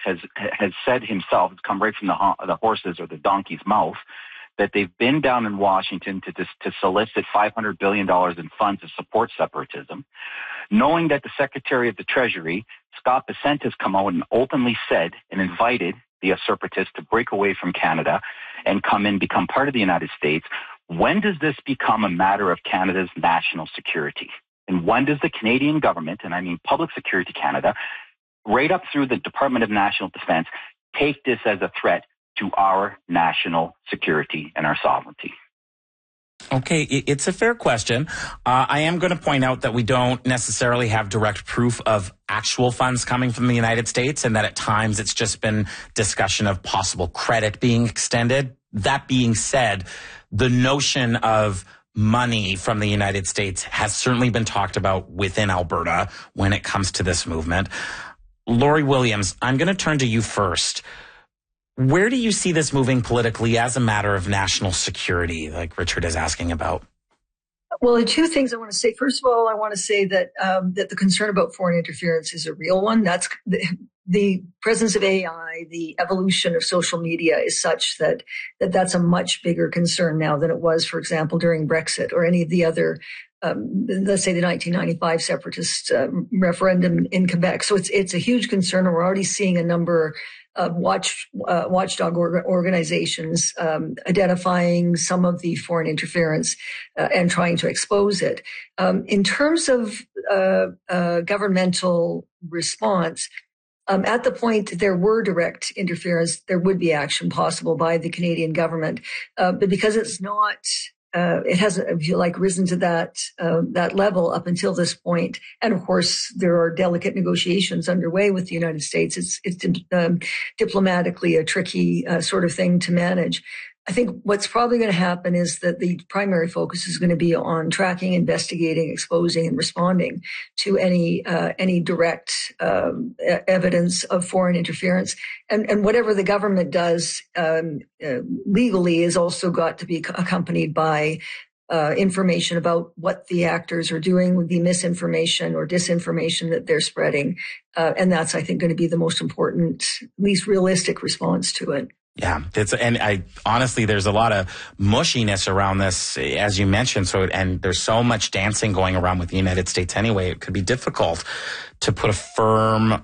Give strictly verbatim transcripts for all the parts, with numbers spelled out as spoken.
has has said himself, it's come right from the, the horse's or the donkey's mouth, that they've been down in Washington to, to, to solicit five hundred billion dollars in funds to support separatism, knowing that the Secretary of the Treasury, Scott Bessent, has come out and openly said and invited the separatists to break away from Canada and come in, become part of the United States. When does this become a matter of Canada's national security? And when does the Canadian government, and I mean Public Security Canada, right up through the Department of National Defense, take this as a threat to our national security and our sovereignty? Okay, it's a fair question. Uh, I am going to point out that we don't necessarily have direct proof of actual funds coming from the United States, and that at times it's just been discussion of possible credit being extended. That being said, the notion of money from the United States has certainly been talked about within Alberta when it comes to this movement. Lori Williams, I'm going to turn to you first. Where do you see this moving politically as a matter of national security, like Richard is asking about? Well, the two things I want to say. First of all, I want to say that um, that the concern about foreign interference is a real one. That's the, the presence of A I, the evolution of social media is such that, that that's a much bigger concern now than it was, for example, during Brexit or any of the other, um, let's say the nineteen ninety-five separatist uh, referendum in Quebec. So it's it's a huge concern, and we're already seeing a number of watch uh, watchdog org- organizations um, identifying some of the foreign interference uh, and trying to expose it. Um, in terms of uh, uh, governmental response, um, at the point there were direct interference, there would be action possible by the Canadian government. Uh, but because it's not, uh, it hasn't, if you like, risen to that uh, that level up until this point. And of course, there are delicate negotiations underway with the United States. It's it's um, diplomatically a tricky uh, sort of thing to manage. I think what's probably going to happen is that the primary focus is going to be on tracking, investigating, exposing, and responding to any uh, any direct um, evidence of foreign interference. And, and whatever the government does um, uh, legally is also got to be accompanied by uh, information about what the actors are doing with the misinformation or disinformation that they're spreading. Uh, and that's, I think, going to be the most important, least realistic response to it. Yeah, it's, and I honestly, there's a lot of mushiness around this, as you mentioned. So, and there's so much dancing going around with the United States anyway. It could be difficult to put a firm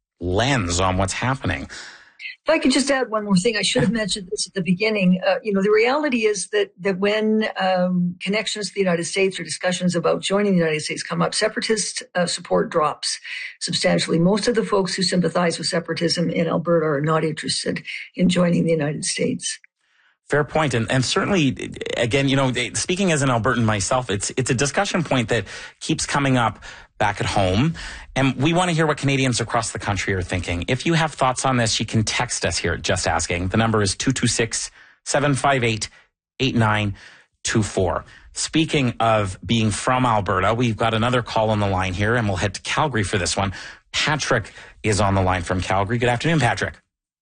lens on what's happening. If I could just add one more thing, I should have mentioned this at the beginning. Uh, you know, the reality is that that when um, connections to the United States or discussions about joining the United States come up, separatist uh, support drops substantially. Most of the folks who sympathize with separatism in Alberta are not interested in joining the United States. Fair point. And, and certainly, again, you know, speaking as an Albertan myself, it's it's a discussion point that keeps coming up back at home. And we want to hear what Canadians across the country are thinking. If you have thoughts on this, you can text us here at Just Asking. The number is two two six, seven five eight, eight nine two four. Speaking of being from Alberta, we've got another call on the line here, and we'll head to Calgary for this one. Patrick is on the line from Calgary. Good afternoon, Patrick.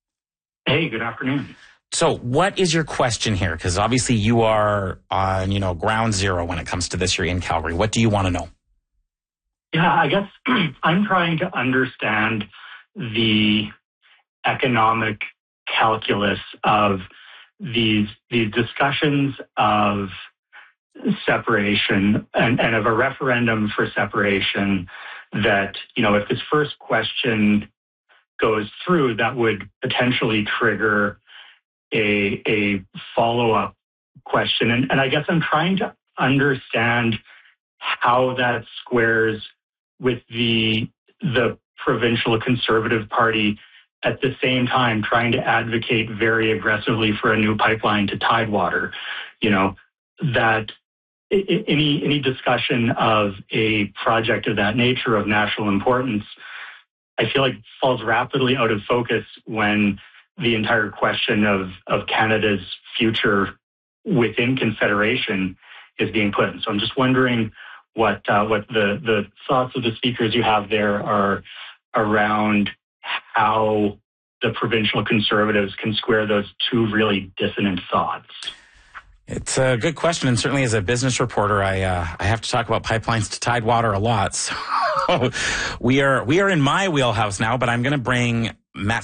Hey, good afternoon. So what is your question here? Because obviously you are on, you know, ground zero when it comes to this. You're in Calgary. What do you want to know? Yeah, I guess I'm trying to understand the economic calculus of these these discussions of separation and, and of a referendum for separation that, you know, if this first question goes through, that would potentially trigger a, a follow-up question. And, and I guess I'm trying to understand how that squares with the the provincial Conservative Party at the same time trying to advocate very aggressively for a new pipeline to Tidewater. You know, that any any discussion of a project of that nature, of national importance, I feel like falls rapidly out of focus when the entire question of, of Canada's future within Confederation is being put. And so I'm just wondering what uh, what the, the thoughts of the speakers you have there are around how the provincial Conservatives can square those two really dissonant thoughts. It's a good question, and certainly as a business reporter, I uh, I have to talk about pipelines to Tidewater a lot. So we are we are in my wheelhouse now, but I'm going to bring Matt